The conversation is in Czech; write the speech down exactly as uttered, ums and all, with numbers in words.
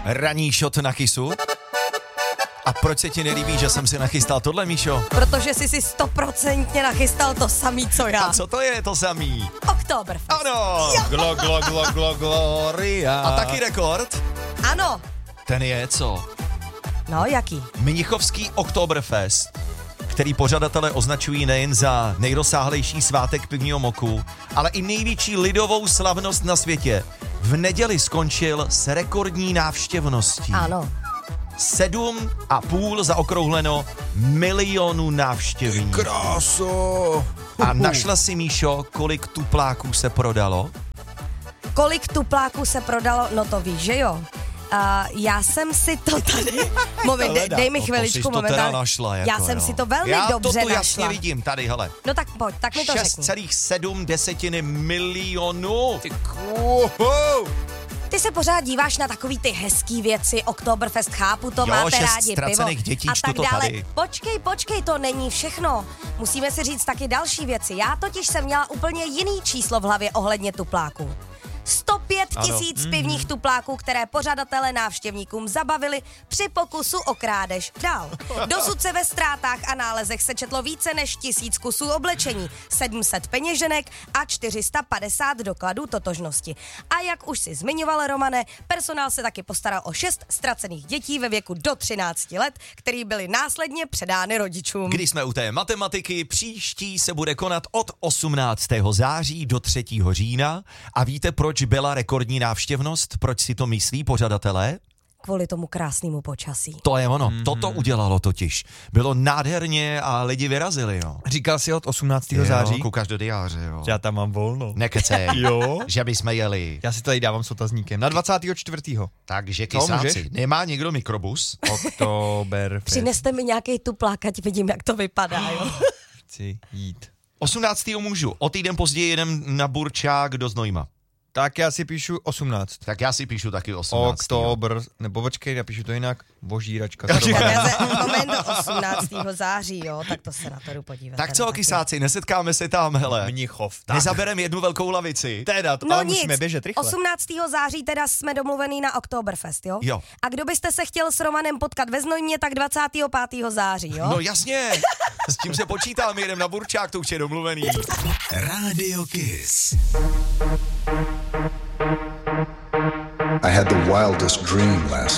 ranní shot na kysu? A proč se ti nelíbí, že jsem si nachystal tohle, Míšo? Protože jsi si stoprocentně nachystal to samý, co já. A co to je to samý? Oktoberfest. Ano! Glo, glo, glo, glo, gloria. A taky rekord? Ano. Ten je co? No, jaký? Mnichovský Oktoberfest, který pořadatelé označují nejen za nejrozsáhlejší svátek pivního moku, ale i největší lidovou slavnost na světě. V neděli skončil s rekordní návštěvností. Ano. Sedm a půl zaokrouhleno milionů návštěvníků. Kráso. A našla si, Míšo, kolik tupláků se prodalo? Kolik tupláků se prodalo? No to víš, že jo. Uh, já jsem si to tady... Moment, dej, dej mi chviličku, no to moment. teda našla, jako, já jsem jo. si to velmi já dobře to tu našla. jasně vidím, tady, hele. No tak pojď, tak mi to šest řekni. celá sedm desetiny milionů. Ty se pořád díváš na takový ty hezký věci, Oktoberfest, chápu to, Jo, máte šest rádi pivo ztracených dětí, a čtu tak to dále. tady. Počkej, počkej, to není všechno. Musíme si říct taky další věci. Já totiž jsem měla úplně jiný číslo v hlavě ohledně tupláků. sto pět tisíc pivních tupláků, které pořadatelé návštěvníkům zabavili při pokusu o krádež. Dál. Dosud se ve ztrátách a nálezech sečetlo více než tisíc kusů oblečení, sedm set peněženek a čtyři sta padesát dokladů totožnosti. A jak už si zmiňoval, Romane, personál se taky postaral o šest ztracených dětí ve věku do třinácti let, který byly následně předány rodičům. Když jsme u té matematiky, příští se bude konat od osmnáctého září do třetího října. A víte, proč byla rekordní návštěvnost? Proč si to myslí pořadatelé? Kvůli tomu krásnému počasí. To je ono, mm-hmm. Toto udělalo totiž. Bylo nádherně a lidi vyrazili, jo. Říkal jsi od osmnáctého září? Koukáš do diáře, jo. Já tam mám volno. Nekecej, Jo? že bychom jeli. Já si tady dávám s otazníkem. Na dvacátého čtvrtého Takže Co, kysáci, můžeš? nemá někdo mikrobus? Oktoberfest. Přineste mi nějaký tuplák, ať vidím, jak to vypadá, jo. Chci jít. osmnáctého můžu, o týden později jedem na Burčák do Znojma. Tak já si píšu osmnáct. Tak já si píšu taky osmnáctého Oktober, nebo počkej, napíšu to jinak. Vožíračka. Tak já se moment do osmnáctého září, jo, tak to se na to jdu podívat. Tak co, kysáci, nesetkáme se tam, hele. Mnichov. Tak. Nezaberem jednu velkou lavici. Teda, to, No ale nic, musíme běžet rychle. osmnáctého září teda jsme domluvený na Oktoberfest, jo? Jo. A kdo byste se chtěl s Romanem potkat ve Znojmě, tak dvacátého pátého září, jo? No jasně, s tím se počítá, my jedem na Burčák, to už je domluvený. Radio Kiss. I had the wildest dream last